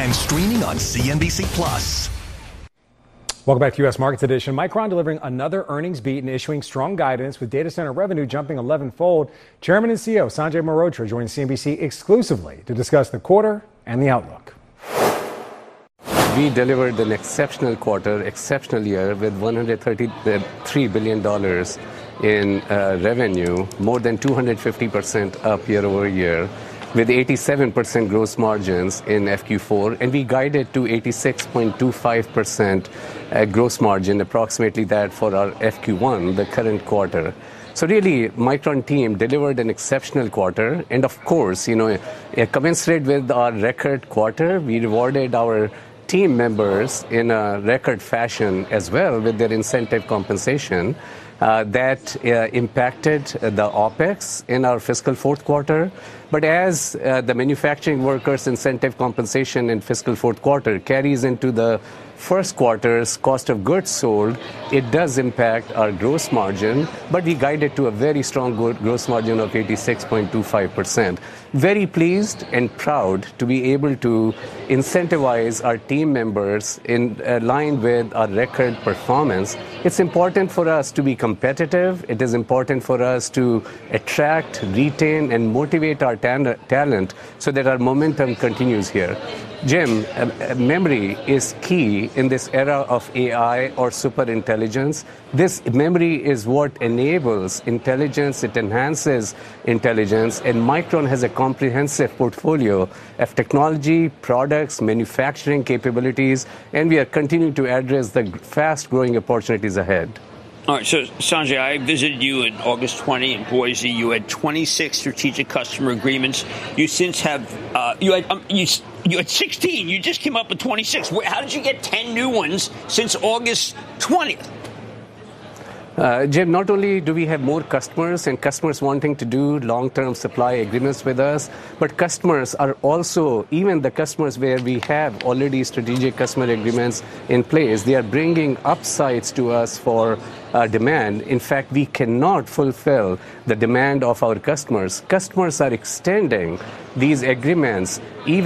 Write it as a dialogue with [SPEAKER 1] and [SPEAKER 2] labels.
[SPEAKER 1] and streaming on CNBC Plus.
[SPEAKER 2] Welcome back to U.S. Markets Edition. Micron delivering another earnings beat and issuing strong guidance with data center revenue jumping 11-fold. Chairman and CEO Sanjay Mehrotra joins CNBC exclusively to discuss the quarter and the outlook.
[SPEAKER 3] We delivered an exceptional quarter, exceptional year with $133 billion in revenue, more than 250% up year over year, with 87% gross margins in FQ4, and we guided to 86.25% gross margin, approximately that for our FQ1, the current quarter. So really, Micron team delivered an exceptional quarter, and of course, commensurate with our record quarter, we rewarded our team members in a record fashion as well with their incentive compensation. That impacted the OPEX in our fiscal fourth quarter. But as the manufacturing workers' incentive compensation in fiscal fourth quarter carries into the first quarter's cost of goods sold, it does impact our gross margin, but we guided to a very strong gross margin of 86.25%. Very pleased and proud to be able to incentivize our team members in line with our record performance. It's important for us to be competitive. It is important for us to attract, retain, and motivate our talent so that our momentum continues here. Jim, memory is key in this era of AI or super intelligence. This memory is what enables intelligence, it enhances intelligence, and Micron has a comprehensive portfolio of technology, products, manufacturing capabilities, and we are continuing to address the fast-growing opportunities ahead.
[SPEAKER 4] All right, so Sanjay, I visited you in August 20 in Boise. You had 26 strategic customer agreements. You since have you had 16. You just came up with 26. How did you get 10 new ones since August 20th?
[SPEAKER 3] Jim, not only do we have more customers and customers wanting to do long-term supply agreements with us, but customers are also, even the customers where we have already strategic customer agreements in place, they are bringing upsides to us for demand. In fact, we cannot fulfill the demand of our customers. Customers are extending these agreements even